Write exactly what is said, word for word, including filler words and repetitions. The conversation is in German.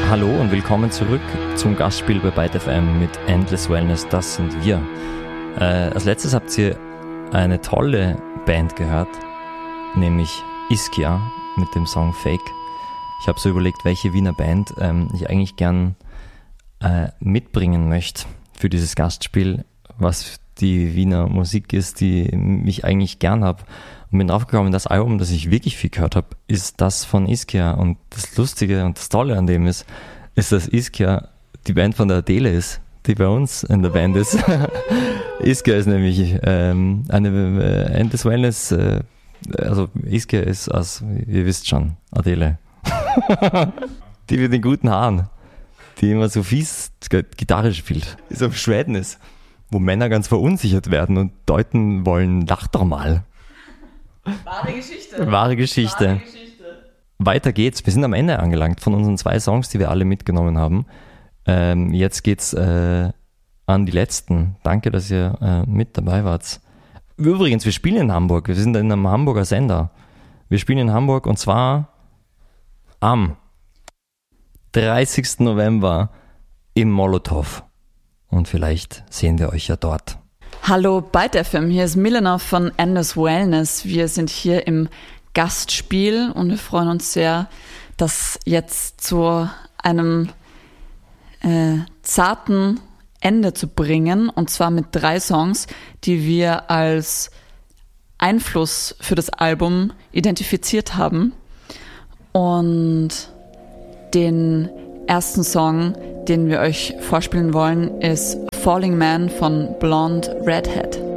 Hallo und willkommen zurück zum Gastspiel bei Byte F M mit Endless Wellness, das sind wir. Äh, als letztes habt ihr eine tolle Band gehört, nämlich Ischia mit dem Song Fake. Ich habe so überlegt, welche Wiener Band ähm, ich eigentlich gern äh, mitbringen möchte für dieses Gastspiel, was die Wiener Musik ist, die ich eigentlich gern habe. Und bin draufgekommen, das Album, das ich wirklich viel gehört habe, ist das von Ischia. Und das Lustige und das Tolle an dem ist, ist, dass Ischia die Band von der Adele ist, die bei uns in der Band ist. Ischia ist nämlich ähm, eine äh, Endless Wellness, äh, also Ischia ist, als ihr wisst schon, Adele. Die mit den guten Haaren, die immer so fies Gitarre spielt, die so Schweden ist, wo Männer ganz verunsichert werden und deuten wollen, lach doch mal. Wahre Geschichte. Wahre Geschichte. Wahre Geschichte. Weiter geht's. Wir sind am Ende angelangt von unseren zwei Songs, die wir alle mitgenommen haben. Ähm, jetzt geht's äh, an die letzten. Danke, dass ihr äh, mit dabei wart. Übrigens, wir spielen in Hamburg. Wir sind in einem Hamburger Sender. Wir spielen in Hamburg und zwar am dreißigsten November im Molotow. Und vielleicht sehen wir euch ja dort. Hallo Byte F M, hier ist Milena von Endless Wellness. Wir sind hier im Gastspiel und wir freuen uns sehr, das jetzt zu einem äh, zarten Ende zu bringen. Und zwar mit drei Songs, die wir als Einfluss für das Album identifiziert haben. Und den ersten Song, den wir euch vorspielen wollen, ist Falling Man von Blonde Redhead.